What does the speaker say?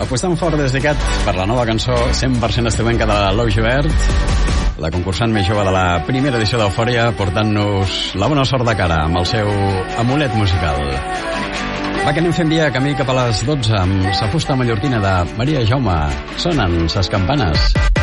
apostant fort des d'ICAT per la nova cançó 100% estiuenca de la Lau Gibert, la concursant més jove de la primera edició d'Eufòria, portant-nos la bona sort de cara amb el seu amulet musical. Va, que anem fent via camí cap a les 12 amb sa fusta mallorquina de Maria Jaume. Sonen ses campanes.